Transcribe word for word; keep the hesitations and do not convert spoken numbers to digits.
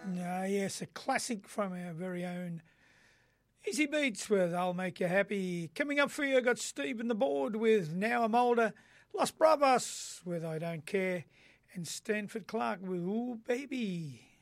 Ah, yes, a classic from our very own Easy Beats with I'll Make You Happy. Coming up for you, I got Steve on the board with Now I'm Older, Los Bravos with I Don't Care, and Stanford Clark with Ooh Baby.